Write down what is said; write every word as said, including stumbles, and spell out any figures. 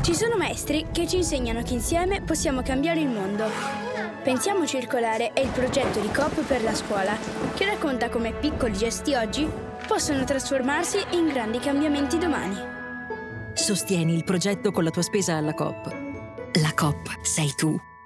Ci sono maestri che ci insegnano che insieme possiamo cambiare il mondo. Pensiamo Circolare è il progetto di Coop per la scuola, che racconta come piccoli gesti oggi possono trasformarsi in grandi cambiamenti domani. Sostieni il progetto con la tua spesa alla Coop. La Coop sei tu.